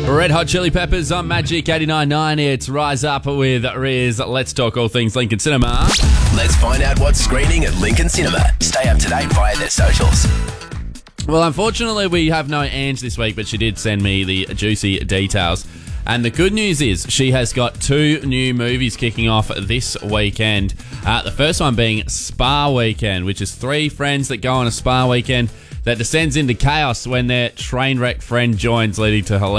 Red Hot Chili Peppers on Magic 89.9. It's Rise Up with Riz. Let's talk all things Lincoln Cinema. Let's find out what's screening at Lincoln Cinema. Stay up to date via their socials. Well, unfortunately, we have no Ange this week, but she did send me the juicy details. And the good news is she has got 2 new movies kicking off this weekend. The first one being Spa Weekend, which is 3 friends that go on a spa weekend that descends into chaos when their train wreck friend joins, leading to hilarious